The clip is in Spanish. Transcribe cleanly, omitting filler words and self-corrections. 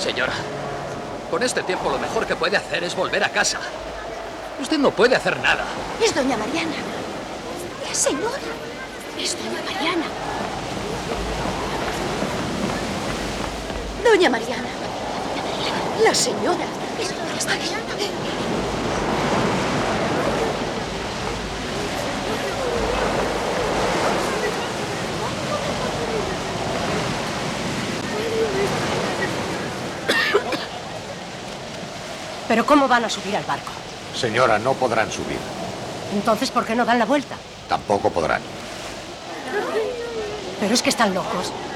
Señora, con este tiempo lo mejor que puede hacer es volver a casa. Usted no puede hacer nada. Es doña Mariana. Señora, es doña Mariana. Doña Mariana. La señora. Está aquí. ¿Pero cómo van a subir al barco? Señora, no podrán subir. Entonces, ¿por qué no dan la vuelta? Tampoco podrán. Pero es que están locos.